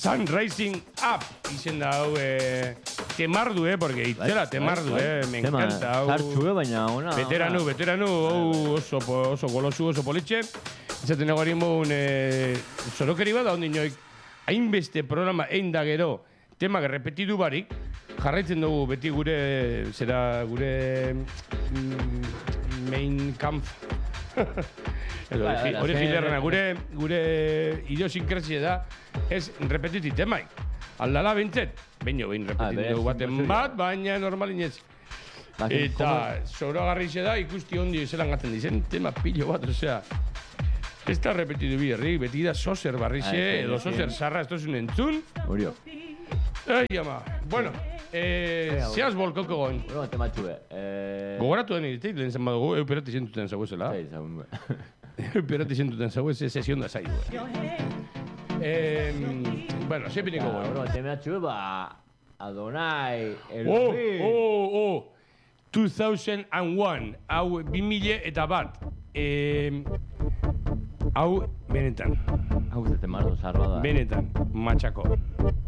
Sun Rising Up izen da hau temardu, porque itzela temardu, me encanta hau. Zartxue, baina ona. Veteranu, hau oso golosu, oso politxe. Izaten egorin mogun zorokeri bat, da ondinoik hainbeste programa egin da gero temak repetidu barik, jarraitzen dugu beti gure main camp. Hori gilerrena, gure idiosinkresia da, ez repetiti temaik. Aldala bintzet, behin repetitu dugu baten bat, baina normalinez. Eta zoragarri da, ikusti ondi zelan gaten dizen, tema pilo bat, osea. Ez da repetitu biherrik, beti da sozer barrixe, edo sozer sarra, ez tozun entzun. Urio. Ai, ama. Bueno, zehaz bolkoko goen. Bueno, tematxue. Gogoratu den iritek, lehen zen badugu, euperati zentuten zauezela. Zai, zagun be. Euperati zentuten zauez, sesion da zaidu. Bueno, sepineko goen. Bueno, tematxue, Adonai, Elvin. 2001, hau 2001. Hau, benetan. Hau zete mardo zarra da. Benetan, matxako.